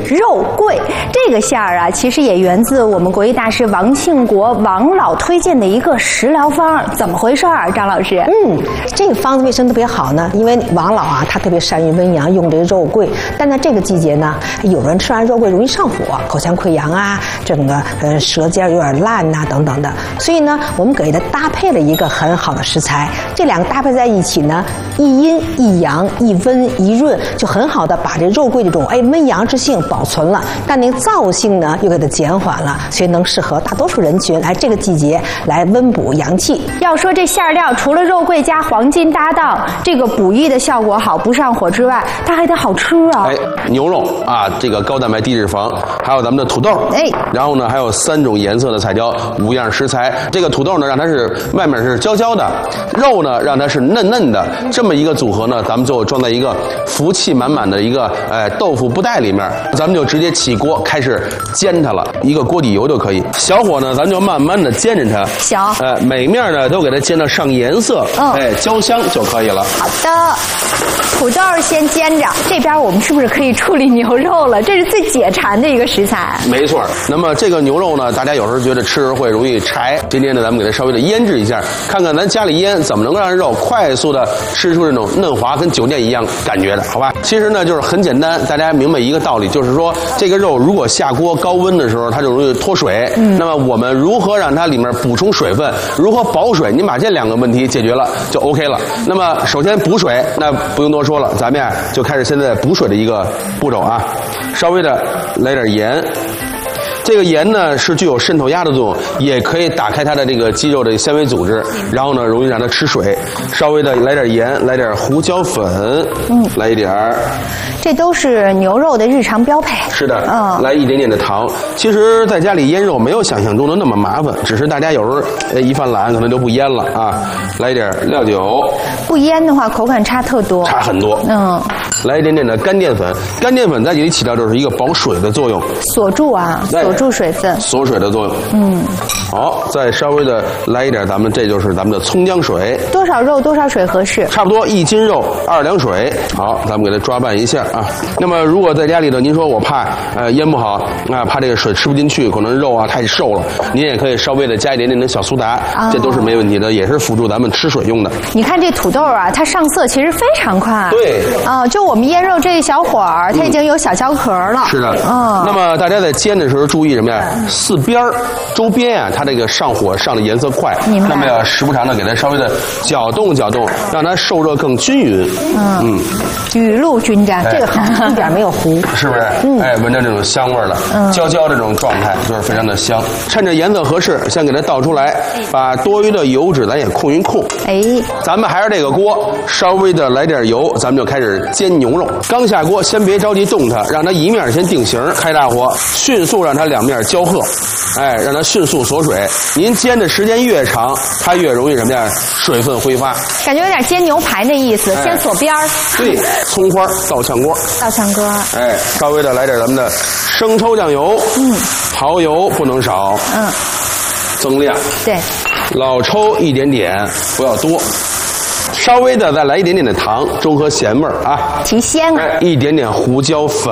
肉桂。这个馅儿啊，其实也源自我们国医大师王庆国王老推荐的一个食疗方。怎么回事儿，张老师？ 这个方子为什么特别好呢？因为王老啊，他特别善于温阳，用这个肉桂。但在这个季节呢，有人吃完肉桂容易上火，口腔溃疡啊，整个舌尖有点烂呐、等等的。所以呢，我们给它搭配了一个很好的食材，这两个搭配在一起呢，一阴一阳，一温一润，就很好的把这肉桂这种温阳之性保存了，但那个燥性呢又给它减缓了，所以能适合大多数人群来这个季节来温补阳气。 要说这馅料除了肉桂加黄金搭档，这个补益的效果好，不上火之外，它还得好吃啊！ 牛肉啊，这个高蛋白低脂肪，还有咱们的土豆，然后呢还有3种颜色的彩椒，5样食材。这个土豆呢让它是外面是焦焦的，肉呢让它是嫩嫩的，这么一个组合呢，咱们就装在一个福气满满的一个豆腐布袋里面，咱们就直接起锅开始煎它了，一个锅底油就可以，小火呢咱就慢慢的煎着它， 行， 每面呢都给它煎到上颜色，焦香就可以了。 好的，土豆先煎着，这边我们是不是可以处理牛肉了？这是最解馋的一个食材。 没错。那么这个牛肉呢，大家有时候觉得吃着会容易柴，今天呢咱们给它稍微的腌制一下，看看咱家里腌怎么能够让肉快速的吃出这种嫩滑，跟酒店一样感觉的，好吧？其实呢就是很简单，大家明白一个道理，就是说这个肉如果下锅高温的时候，它就容易脱水。那么我们如何让它里面补充水分，如何保水，你把这2个问题解决了就 OK 了。那么首先补水，那不用多说了，咱们呀就开始现在补水的一个步骤啊，稍微的来点盐。这个盐呢是具有渗透压的作用，也可以打开它的这个肌肉的纤维组织，然后呢容易让它吃水。稍微的来点盐，来点胡椒粉，来一点儿。 这都是牛肉的日常标配。 是的，来一点点的糖。其实在家里腌肉没有想象中的那么麻烦，只是大家有时候一犯懒可能就不腌了啊。来一点料酒， 不腌的话口感差特多， 差很多。来一点点的干淀粉，干淀粉在这里起到就是一个保水的作用， 锁住啊，锁住水分， 锁水的作用。好，再稍微的来一点，这就是咱们的葱姜水。 多少肉多少水合适？差不多1斤肉2两水。好，咱们给它抓拌一下啊。那么如果在家里头，您说我怕腌不好啊，怕这个水吃不进去，可能肉啊太瘦了，您也可以稍微的加一点点的小苏打，这都是没问题的，也是辅助咱们吃水用的。 你看这土豆啊，它上色其实非常快。 对。 就我们腌肉这一小会儿，它已经有小焦壳了。 是的。那么大家在煎的时候注意什么呀？4边周边啊，它这个上火上的颜色快。那么要时不常的给它稍微的搅动搅动，让它受热更均匀。 雨露均沾，这个好，一点没有糊， 是不是？闻着这种香味了，焦焦这种状态就是非常的香。趁着颜色合适，先给它倒出来，把多余的油脂咱也控一控。咱们还是这个锅，稍微的来点油，咱们就开始煎牛肉。刚下锅，先别着急动它，让它一面先定型，开大火，迅速让它2面焦褐，让它迅速锁水。您煎的时间越长，它越容易什么呀？水分挥发。 感觉有点煎牛排的意思，先锁边儿。 对，葱花倒炝锅。稍微的来点咱们的生抽酱油，蚝油不能少，增量。 对， 老抽一点点，不要多。稍微的再来一点点的糖，中和咸味儿啊， 提鲜啊。 一点点胡椒粉，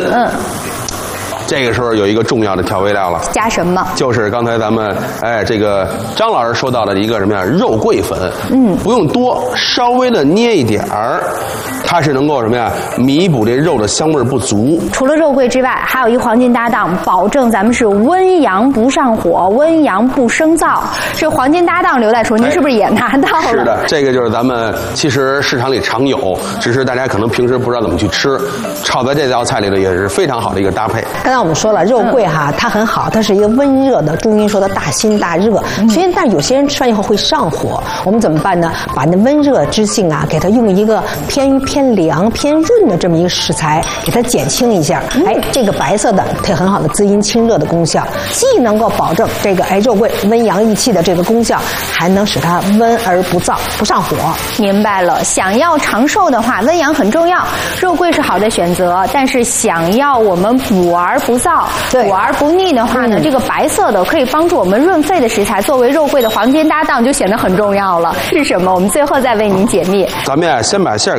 这个时候有一个重要的调味料了， 加什么？ 就是刚才咱们这个张老师说到的一个什么呀？肉桂粉。不用多，稍微的捏一点儿，它是能够什么呀？弥补这肉的香味不足。 除了肉桂之外，还有一黄金搭档，保证咱们是温阳不上火，温阳不生燥。这黄金搭档，刘大厨，您是不是也拿到了？ 是的，这个就是咱们其实市场里常有，只是大家可能平时不知道怎么去吃。炒在这道菜里头也是非常好的一个搭配。 刚才我们说了，肉桂它很好，它是一个温热的，中医说的大辛大热。所以，但有些人吃完以后会上火，我们怎么办呢？把那温热之性啊，给它用一个偏凉、偏润的这么一个食材，给它减轻一下。这个白色的它有很好的滋阴清热的功效，既能够保证这个肉桂温阳益气的这个功效，还能使它温而不燥，不上火。 明白了，想要长寿的话，温阳很重要，肉桂是好的选择。但是想要我们补而不燥、补而不腻的话呢，这个白色的可以帮助我们润肺的食材，作为肉桂的黄金搭档就显得很重要了。是什么？我们最后再为您解密。 咱们呀，先把馅儿给它盛出来。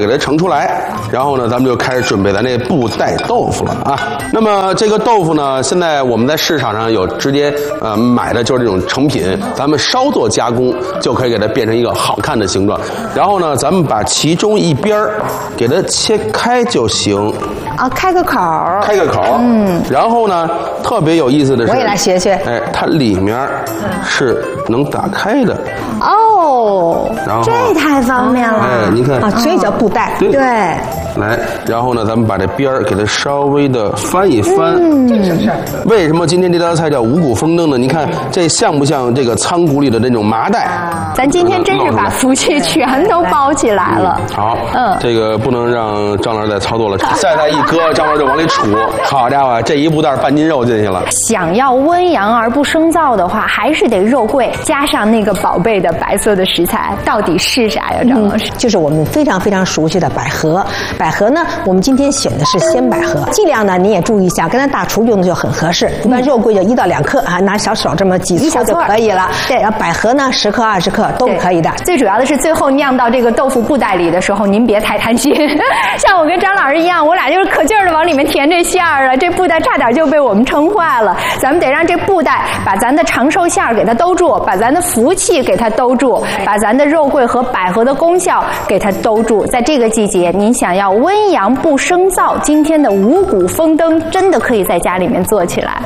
来，然后呢，咱们就开始准备咱这布袋豆腐了啊。那么这个豆腐呢，现在我们在市场上有直接买的就是这种成品，咱们稍作加工就可以给它变成一个好看的形状。然后呢，咱们把其中一边给它切开就行。 啊，开个口， 开个口，然后呢，特别有意思的是， 我也来学学， 哎，它里面是能打开的。 哦， 然后这太方便了。 哎，您看啊，所以叫布袋。 对。 对。 来，然后呢，咱们把这边儿给它稍微的翻一翻。 这省事儿。 为什么今天这道菜叫五谷丰登呢？你看这像不像这个仓谷里的那种麻袋？ 咱今天真是把福气全都包起来了。 好，这个不能让张老师再操作了，再一搁，张老师就往里杵。好家伙，这一布袋半斤肉进去了。 想要温阳而不生燥的话，还是得肉桂加上那个宝贝的白色的食材，到底是啥呀，张老师？ 就是我们非常非常熟悉的百合。百合呢，我们今天选的是鲜百合，剂量呢你也注意一下，跟它大厨用的就很合适。一般肉桂就1到2克啊，拿小手这么挤搓就可以了。对，然后百合呢10克20克都可以的。 最主要的是最后酿到这个豆腐布袋里的时候，您别太贪心。像我跟张老师一样，我俩就是可劲儿的往里面填这馅儿了，这布袋差点就被我们撑坏了。咱们得让这布袋把咱的长寿馅儿给它兜住，把咱的福气给它兜住，把咱的肉桂和百合的功效给它兜住。在这个季节，您想要温阳不生燥，今天的五谷丰登真的可以在家里面做起来。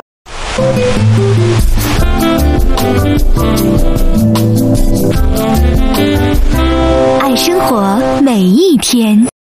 爱生活每一天。